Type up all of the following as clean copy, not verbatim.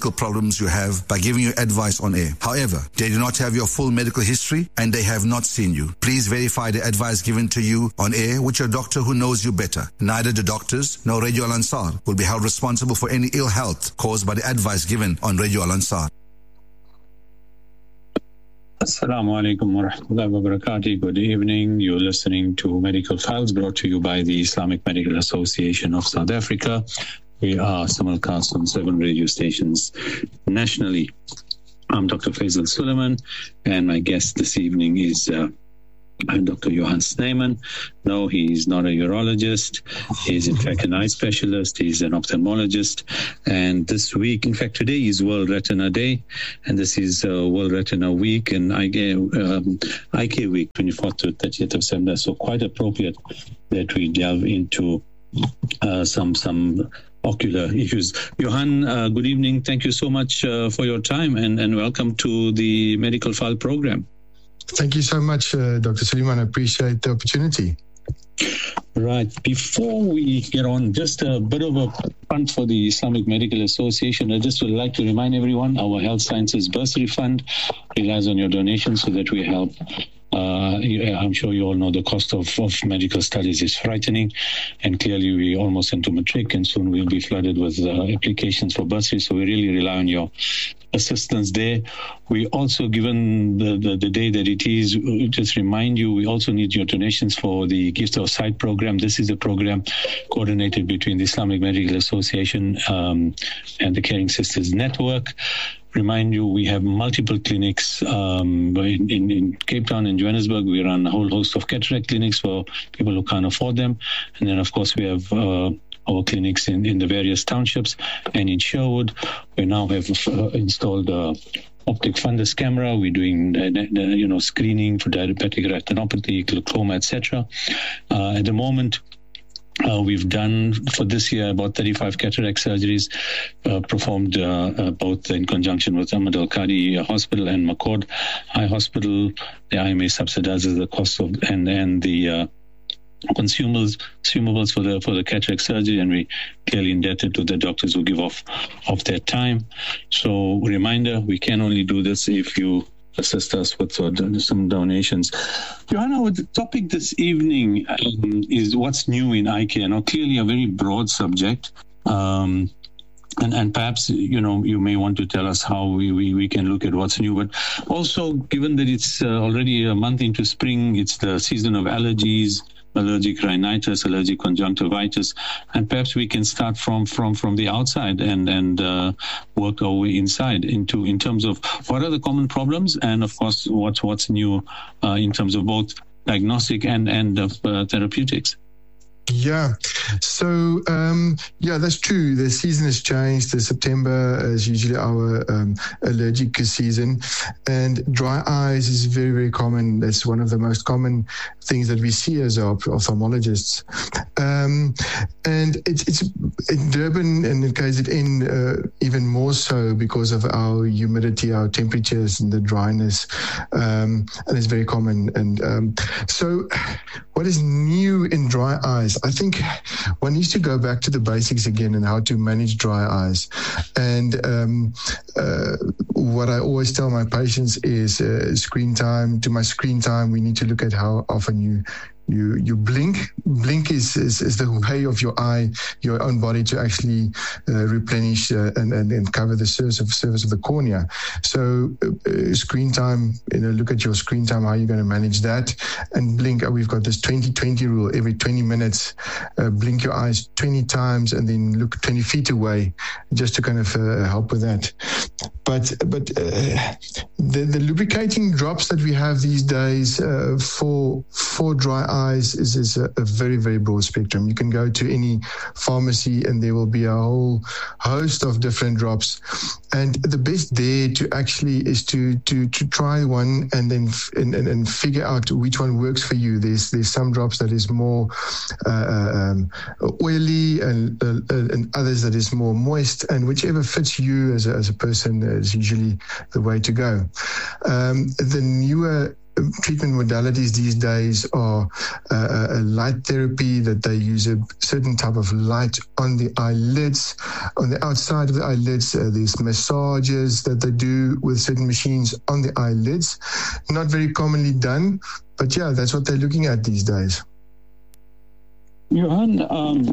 medical problems you have by giving you advice on air. However, they do not have your full medical history and they have not seen you. Please verify the advice given to you on air with your doctor who knows you better. Neither the doctors nor Radio Al Ansar will be held responsible for any ill health caused by the advice given on Radio Al Ansar. Assalamu alaikum wa rahmatullahi wa barakatuh. Good evening. You're listening to Medical Files brought to you by the Islamic Medical Association of South Africa. We are simulcast on 7 radio stations nationally. I'm Dr. Faisal Suleiman, and my guest this evening is Dr. Johan Snyman. No, he's not a urologist. He's in fact an eye specialist. He's an ophthalmologist. And this week, in fact, today is World Retina Day, and this is World Retina Week and eye care week, 24th to 30th of September. So quite appropriate that we delve into some ocular issues. Johan, good evening. Thank you so much for your time and welcome to the Medical File program. Thank you so much, Dr. Suleiman. I appreciate the opportunity. Right. Before we get on, just a bit of a punt for the Islamic Medical Association. I just would like to remind everyone our Health Sciences Bursary Fund relies on your donations so that we help. I'm sure you all know the cost of medical studies is frightening, and clearly we're almost into matric, and soon we'll be flooded with applications for bursary. So we really rely on your assistance there. We also, given the day that it is, just remind you, we also need your donations for the Gift of Sight program. This is a program coordinated between the Islamic Medical Association and the Caring Sisters Network. Remind you, we have multiple clinics in Cape Town and Johannesburg. We run a whole host of cataract clinics for people who can't afford them. And then, of course, we have our clinics in the various townships and in Sherwood. We now have installed optic fundus camera. We're doing screening for diabetic retinopathy, glaucoma, etc. At the moment, we've done for this year about 35 cataract surgeries performed both in conjunction with Ahmed Al-Qadi Hospital and McCord Eye Hospital. The IMA subsidizes the cost of and the consumables for the cataract surgery, and we clearly indebted to the doctors who give off their time. So reminder, we can only do this if you assist us with some donations. Johanna, our topic this evening is what's new in eye care. Now, clearly a very broad subject, and perhaps you may want to tell us how we can look at what's new. But also, given that it's already a month into spring, it's the season of allergies, allergic rhinitis, allergic conjunctivitis, and perhaps we can start from the outside and work our way inside in terms of what are the common problems, and of course what's new in terms of both diagnostic and therapeutics. Yeah. So, that's true. The season has changed. September is usually our allergic season, and dry eyes is very, very common. That's one of the most common things that we see as ophthalmologists. And it's in Durban and in KZN even more so because of our humidity, our temperatures, and the dryness, and it's very common. And so what is new in dry eyes? I think one needs to go back to the basics again and how to manage dry eyes. And what I always tell my patients is screen time. To my screen time, we need to look at how often you blink. Blink is the way of your eye, your own body to actually replenish and cover the surface of the cornea. So screen time, look at your screen time, how you're going to manage that. And blink, we've got this 20-20 rule. Every 20 minutes, blink your eyes 20 times and then look 20 feet away, just to kind of help with that. But the lubricating drops that we have these days for dry eyes is a very, very broad spectrum. You can go to any pharmacy and there will be a whole host of different drops. And the best there to actually is to try one and then and figure out which one works for you. There's some drops that is more oily and others that is more moist, and whichever fits you as a person is usually the way to go. The newer treatment modalities these days are light therapy, that they use a certain type of light on the eyelids, on the outside of the eyelids. There's massages that they do with certain machines on the eyelids. Not very commonly done, but yeah, that's what they're looking at these days. Johan,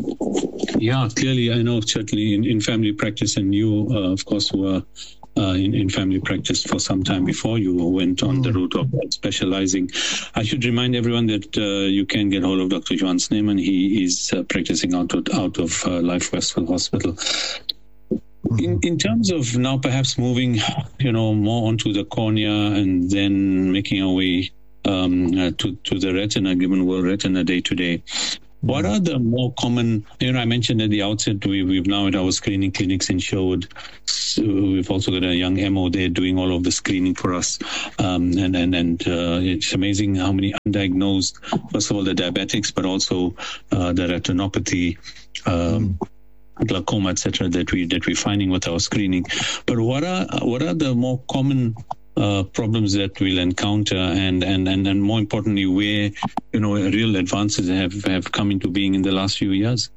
clearly I know certainly in family practice, and you, of course, were in family practice for some time before you went on the route of specializing. I should remind everyone that you can get hold of Dr. Johan Snyman. He is practicing out of Life Westville Hospital. In terms of now perhaps moving, more onto the cornea and then making our way to the retina, given World Retina Day today, what are the more common, I mentioned at the outset, we've now at our screening clinics in Sherwood, we've also got a young MO there doing all of the screening for us. And it's amazing how many undiagnosed, first of all, the diabetics, but also the retinopathy, glaucoma, etc., that we're finding with our screening. But what are the more common problems that we'll encounter, and more importantly, where real advances have come into being in the last few years?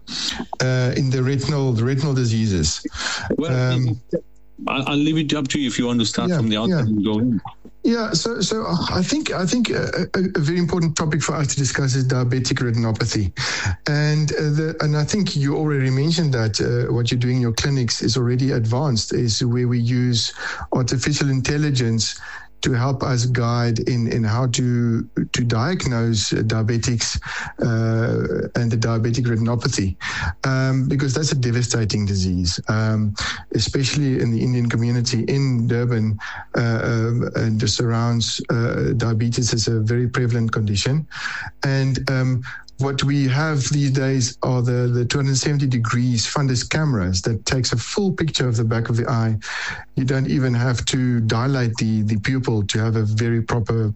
In the retinal diseases. Well, I'll leave it up to you if you want to start from the outside and go in. Yeah, so I think a very important topic for us to discuss is diabetic retinopathy, and I think you already mentioned that what you're doing in your clinics is already advanced, is where we use artificial intelligence to help us guide in how to diagnose diabetics and the diabetic retinopathy, because that's a devastating disease, especially in the Indian community in Durban and the surrounds. Diabetes is a very prevalent condition, and what we have these days are the 270 degrees fundus cameras that takes a full picture of the back of the eye. You don't even have to dilate the pupil to have a very proper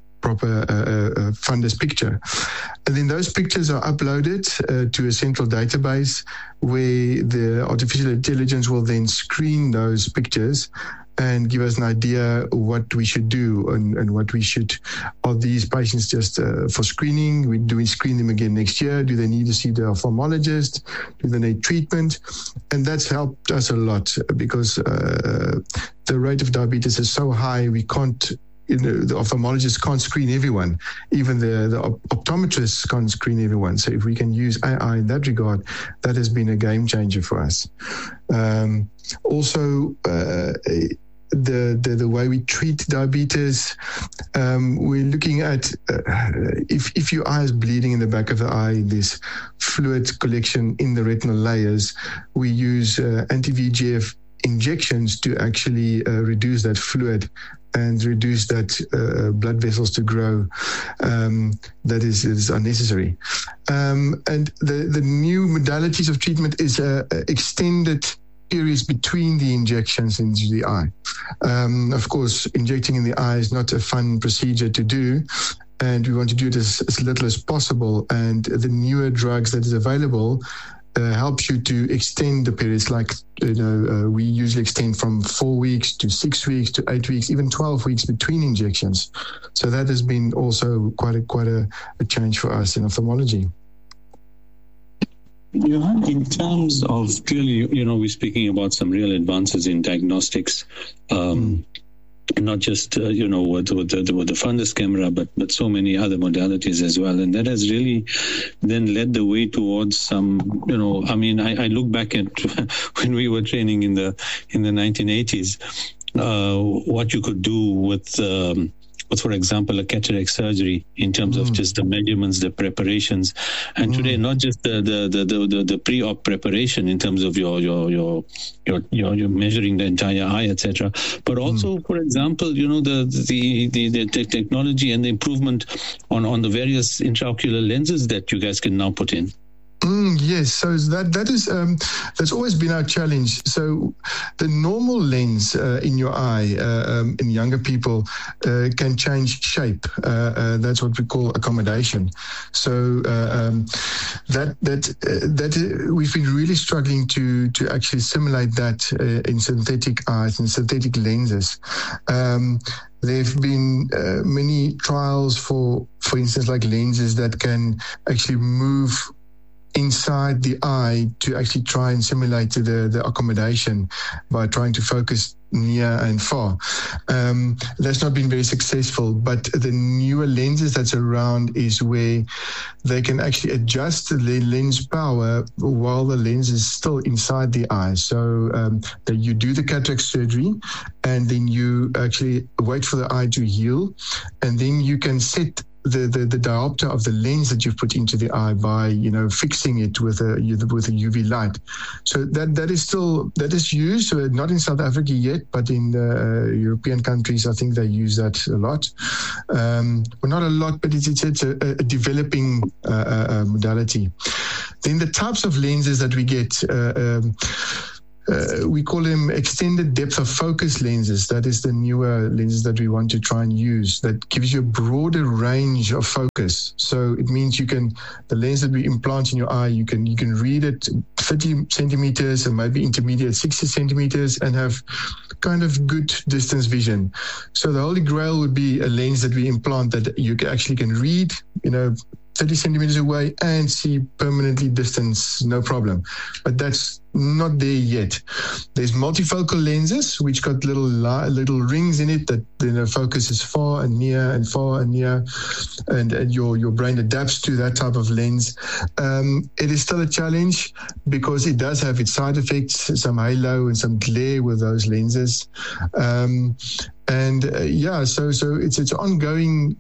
fundus picture. And then those pictures are uploaded to a central database where the artificial intelligence will then screen those pictures and give us an idea what we should do and what we should. Are these patients just for screening? Do we screen them again next year? Do they need to see the ophthalmologist? Do they need treatment? And that's helped us a lot, because the rate of diabetes is so high, we can't, the ophthalmologist can't screen everyone. Even the optometrists can't screen everyone. So if we can use AI in that regard, that has been a game changer for us. Also, the way we treat diabetes, we're looking at if your eye is bleeding in the back of the eye, there's fluid collection in the retinal layers. We use anti-VEGF injections to actually reduce that fluid and reduce that blood vessels to grow that is unnecessary. And the new modalities of treatment is extended periods between the injections into the eye. Of course, injecting in the eye is not a fun procedure to do, and we want to do it as little as possible. And the newer drugs that is available helps you to extend the periods. Like, we usually extend from 4 weeks to 6 weeks to 8 weeks, even 12 weeks between injections. So that has been also quite a change for us in ophthalmology. Johan, in terms of, clearly, we're speaking about some real advances in diagnostics, not just, with the fundus camera, but so many other modalities as well. And that has really then led the way towards some, I look back at when we were training in the 1980s, what you could do with, for example, a cataract surgery in terms of just the measurements, the preparations, and today not just the pre-op preparation in terms of your measuring the entire eye, etc., but also, for example, the technology and the improvement on the various intraocular lenses that you guys can now put in. Yes, so that is that's always been our challenge. So the normal lens in your eye in younger people can change shape. That's what we call accommodation. So that we've been really struggling to actually simulate that in synthetic eyes and synthetic lenses. There have been many trials for instance, like lenses that can actually move inside the eye to actually try and simulate the accommodation by trying to focus near and far. That's not been very successful, but the newer lenses that's around is where they can actually adjust the lens power while the lens is still inside the eye. So that you do the cataract surgery and then you actually wait for the eye to heal, and then you can set the diopter of the lens that you've put into the eye by fixing it with a UV light. So that is used, not in South Africa yet, but in European countries I think they use that a lot. Well, not a lot, but it's a developing modality. Then the types of lenses that we get, we call them extended depth of focus lenses. That is the newer lenses that we want to try and use. That gives you a broader range of focus. So it means the lens that we implant in your eye, you can read it 30 centimeters and maybe intermediate 60 centimeters and have kind of good distance vision. So the holy grail would be a lens that we implant that you actually can read, 30 centimeters away and see permanently distance, no problem. But that's not there yet. There's multifocal lenses which got little rings in it that focus is far and near and far and near, and your brain adapts to that type of lens. It is still a challenge because it does have its side effects, some halo and some glare with those lenses. So it's ongoing,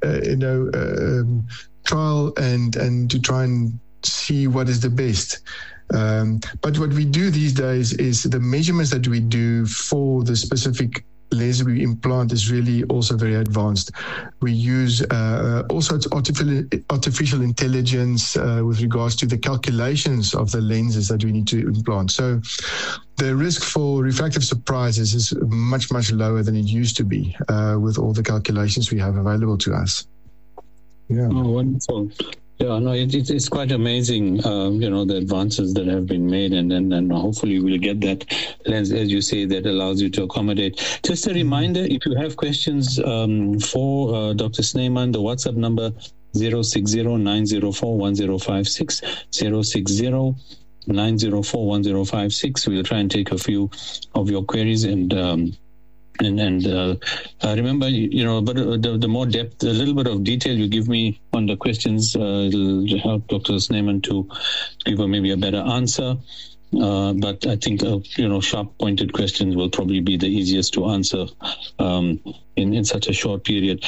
trial and to try and see what is the best. But what we do these days is the measurements that we do for the specific laser we implant is really also very advanced. We use also artificial intelligence with regards to the calculations of the lenses that we need to implant. So the risk for refractive surprises is much, much lower than it used to be with all the calculations we have available to us. Yeah. Oh, wonderful. Yeah, no, it's quite amazing, the advances that have been made, and hopefully we'll get that lens, as you say, that allows you to accommodate. Just a reminder, if you have questions for Dr. Snyman, the WhatsApp number 060-904-1056, 060-904-1056. We'll try and take a few of your queries and remember, but the more depth, a little bit of detail you give me on the questions, it'll help Dr. Snyman to give maybe a better answer. But I think, sharp pointed questions will probably be the easiest to answer in such a short period.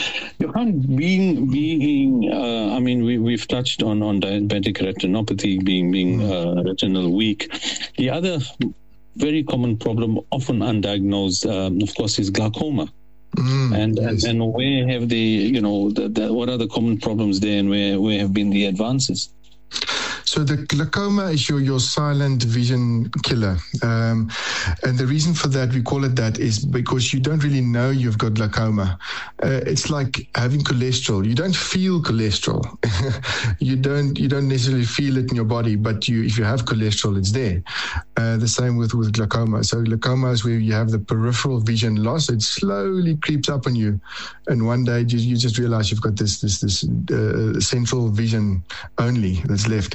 We've touched on diabetic retinopathy being retinal weak. The other very common problem, often undiagnosed, of course, is glaucoma. And where have what are the common problems there, and where have been the advances? So the glaucoma is your silent vision killer. And the reason for that, we call it that, is because you don't really know you've got glaucoma. It's like having cholesterol. You don't feel cholesterol. You don't necessarily feel it in your body, but if you have cholesterol, it's there. The same with glaucoma. So glaucoma is where you have the peripheral vision loss. It slowly creeps up on you. And one day you just realize you've got this central vision only that's left.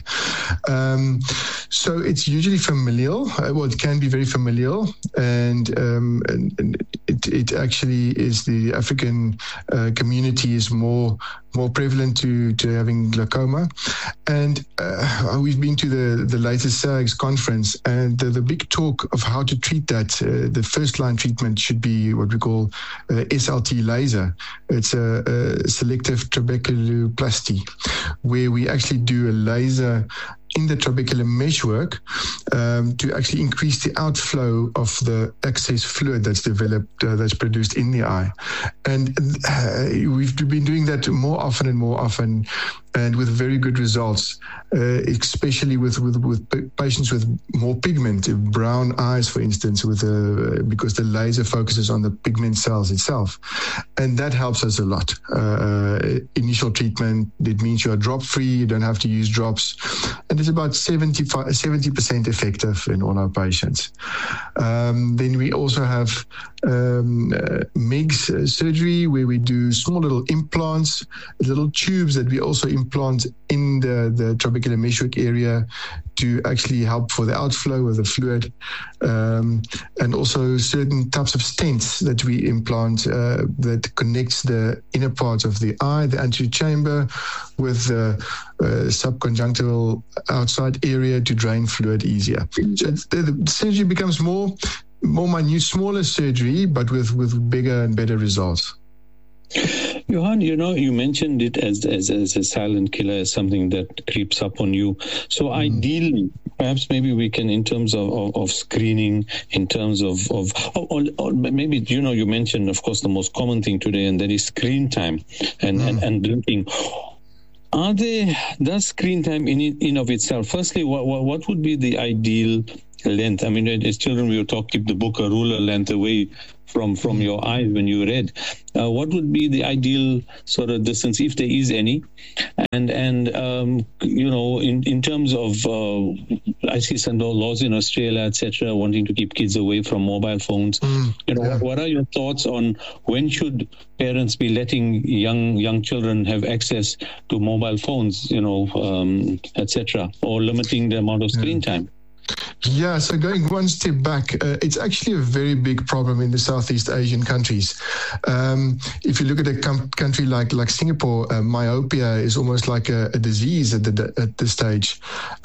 So it's usually familial. It can be very familial, and it actually is the African community is more prevalent to having glaucoma. And we've been to the latest SAGS conference, and the big talk of how to treat that, the first line treatment should be what we call SLT laser. It's a selective trabeculoplasty, where we actually do a laser in the trabecular meshwork to actually increase the outflow of the excess fluid that's developed, that's produced in the eye. And we've been doing that more often and more often. and with very good results, especially with patients with more pigment, brown eyes, for instance, because the laser focuses on the pigment cells itself. And that helps us a lot. Initial treatment, it means you are drop-free, you don't have to use drops, and it's about 70% effective in all our patients. Then we also have MIGS surgery, where we do small little implants, little tubes that we also implant in the trabecular meshwork area to actually help for the outflow of the fluid, and also certain types of stents that we implant that connects the inner parts of the eye, the anterior chamber, with the subconjunctival outside area to drain fluid easier. So the surgery becomes more minute, smaller surgery, but with bigger and better results. Johan, you mentioned it as a silent killer, as something that creeps up on you. So ideally, perhaps maybe we can, in terms of screening, in terms of or maybe, you mentioned, of course, the most common thing today, and that is screen time and blinking. Does screen time in of itself, firstly, what would be the ideal length? I mean, as children, we were taught, keep the book a ruler length away from your eyes when you read. What would be the ideal sort of distance, if there is any? And in terms of, I see some laws in Australia, etc., wanting to keep kids away from mobile phones. What are your thoughts on when should parents be letting young children have access to mobile phones, etc., or limiting the amount of screen time? Yeah, so going one step back, it's actually a very big problem in the Southeast Asian countries. If you look at a country like Singapore, myopia is almost like a disease at this stage,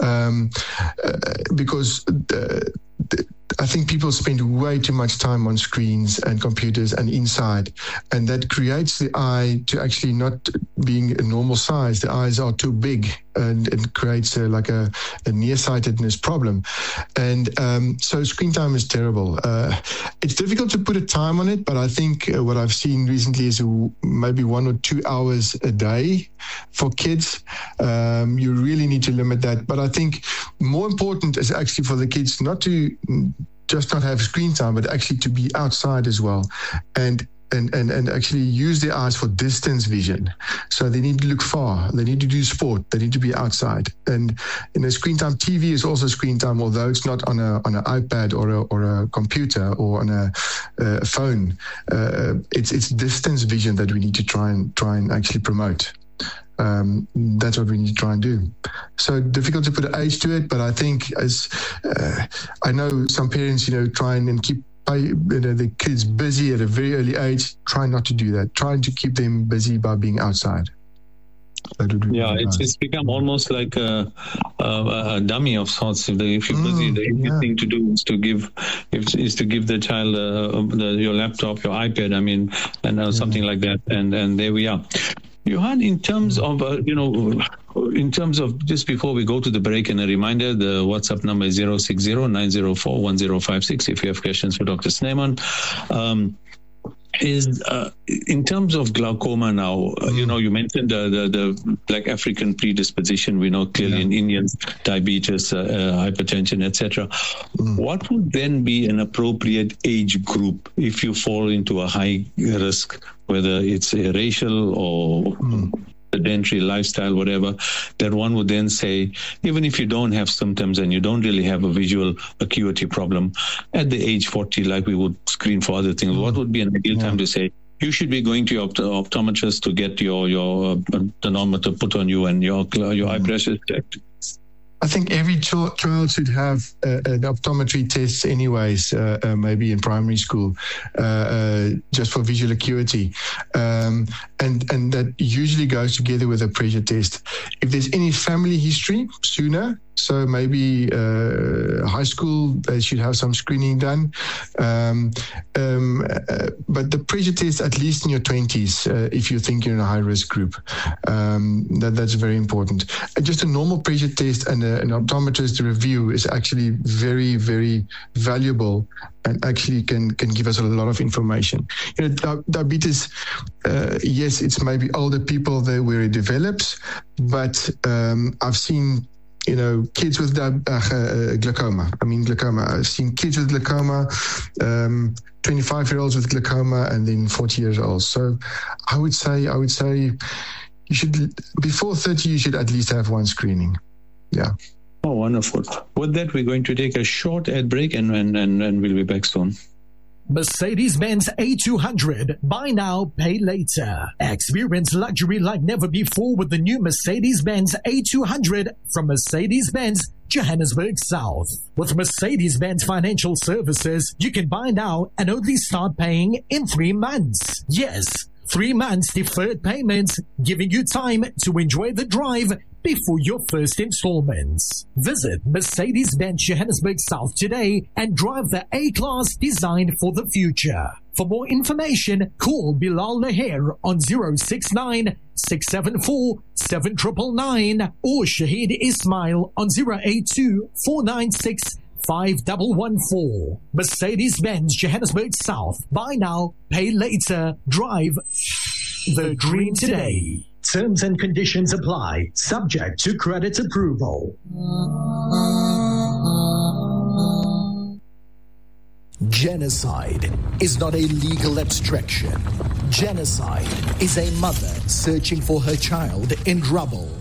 because I think people spend way too much time on screens and computers and inside, and that creates the eye to actually not being a normal size. The eyes are too big, and it creates like a nearsightedness problem. And so screen time is terrible. It's difficult to put a time on it, but I think what I've seen recently is maybe 1 or 2 hours a day for kids. You really need to limit that. But I think more important is actually for the kids not to just not have screen time, but actually to be outside as well, and actually use their eyes for distance vision. So they need to look far. They need to do sport. They need to be outside. And screen time, TV is also screen time, although it's not on an iPad or a computer or on a phone. It's distance vision that we need to try and actually promote. That's what we need to try and do. So difficult to put an age to it, but I think I know some parents, try and keep the kids busy at a very early age. Try not to do that. Trying to keep them busy by being outside. It's become almost like a dummy of sorts. If you're busy, the easy thing to do is to give the child your laptop, your iPad, and something like that, and there we are. Johan, in terms of, just before we go to the break, and a reminder, the WhatsApp number is 060-904-1056 if you have questions for Dr. Snyman. In terms of glaucoma now, you mentioned the Black African predisposition. We know clearly in Indians, diabetes, hypertension, etc. What would then be an appropriate age group if you fall into a high risk, whether it's a racial or sedentary lifestyle, whatever, that one would then say, even if you don't have symptoms and you don't really have a visual acuity problem, at the age 40, like we would screen for other things, what would be an ideal time to say, you should be going to your optometrist to get your tonometer put on you and your eye pressure checked? I think every child should have an optometry test anyways, maybe in primary school, just for visual acuity. And that usually goes together with a pressure test. If there's any family history, sooner, So maybe high school, they should have some screening done. But the pressure test, at least in your 20s, if you think you're in a high-risk group, that's very important. Just a normal pressure test and an optometrist review is actually very, very valuable and actually can give us a lot of information. Diabetes, yes, it's maybe older people there where it develops, but I've seen kids with glaucoma. Glaucoma. I've seen kids with glaucoma, 25-year-olds with glaucoma, and then 40 years old. So I would say you should, before 30, you should at least have one screening. Yeah. Oh, wonderful. With that, we're going to take a short ad break and we'll be back soon. Mercedes-Benz A200. Buy now, pay later. Experience luxury like never before with the new Mercedes-Benz A200 from Mercedes-Benz Johannesburg South. With Mercedes-Benz Financial Services, you can buy now and only start paying in 3 months. Yes, 3 months deferred payments, giving you time to enjoy the drive before your first installments. Visit Mercedes-Benz Johannesburg South today and drive the A-Class designed for the future. For more information, call Bilal Laher on 069-674-7999 or Shahid Ismail on 082-496-5114. Mercedes-Benz Johannesburg South. Buy now, pay later. Drive the dream today. Terms and conditions apply, subject to credit approval. Genocide is not a legal abstraction. Genocide is a mother searching for her child in rubble.